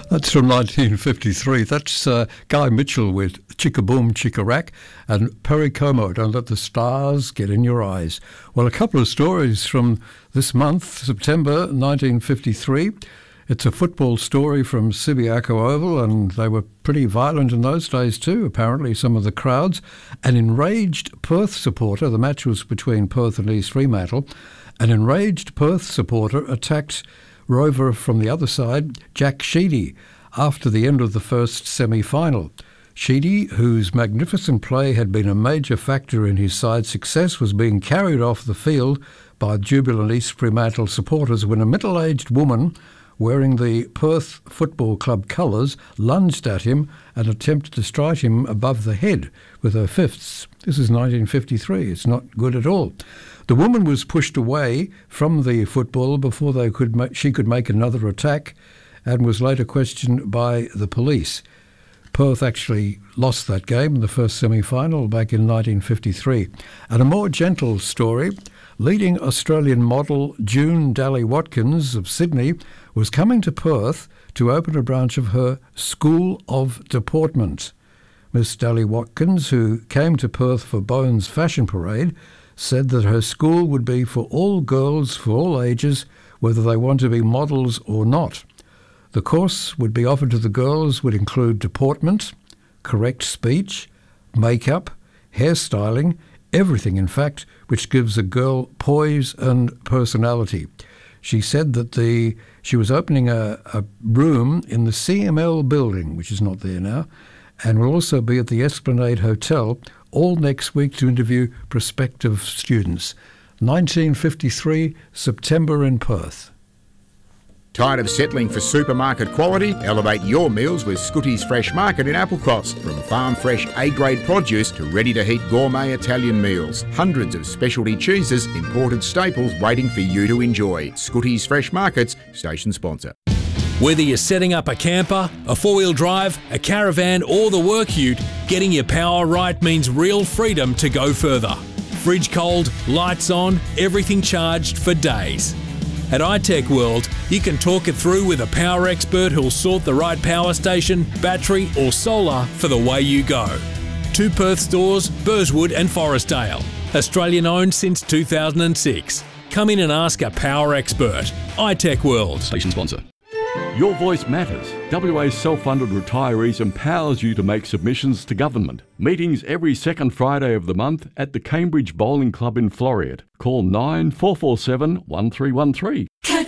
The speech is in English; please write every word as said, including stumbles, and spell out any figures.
That's from nineteen fifty-three. That's uh, Guy Mitchell with Chicka Boom Chicka Rack and Perry Como, Don't Let the Stars Get in Your Eyes. Well, a couple of stories from this month, September nineteen fifty-three. It's a football story from Subiaco Oval, and they were pretty violent in those days too, apparently, some of the crowds. An enraged Perth supporter, the match was between Perth and East Fremantle, an enraged Perth supporter attacked Rover from the other side, Jack Sheedy, after the end of the first semi-final. Sheedy, whose magnificent play had been a major factor in his side's success, was being carried off the field by jubilant East Fremantle supporters when a middle-aged woman wearing the Perth Football Club colours lunged at him and attempted to strike him above the head with her fists. This is nineteen fifty-three. It's not good at all. The woman was pushed away from the football before they could ma- she could make another attack and was later questioned by the police. Perth actually lost that game in the first semi-final back in nineteen fifty-three. And a more gentle story, leading Australian model June Daly-Watkins of Sydney was coming to Perth to open a branch of her School of Deportment. Miss Daly-Watkins, who came to Perth for Bones Fashion Parade, said that her school would be for all girls for all ages, whether they want to be models or not. The course would be offered to the girls would include deportment, correct speech, makeup, hairstyling, everything in fact, which gives a girl poise and personality. She said that the she was opening a, a room in the C M L building, which is not there now, and will also be at the Esplanade Hotel all next week to interview prospective students. nineteen fifty-three, September in Perth. Tired of settling for supermarket quality? Elevate your meals with Scooty's Fresh Market in Applecross. From farm fresh A-grade produce to ready-to-heat gourmet Italian meals. Hundreds of specialty cheeses, imported staples waiting for you to enjoy. Scooty's Fresh Markets, station sponsor. Whether you're setting up a camper, a four-wheel drive, a caravan or the work ute, getting your power right means real freedom to go further. Fridge cold, lights on, everything charged for days. At iTech World, you can talk it through with a power expert who'll sort the right power station, battery or solar for the way you go. Two Perth stores, Burswood and Forestdale. Australian owned since two thousand six. Come in and ask a power expert. iTech World. Station sponsor. Your voice matters. W A's self-funded retirees empowers you to make submissions to government. Meetings every second Friday of the month at the Cambridge Bowling Club in Floreat. Call nine four four seven one three one three.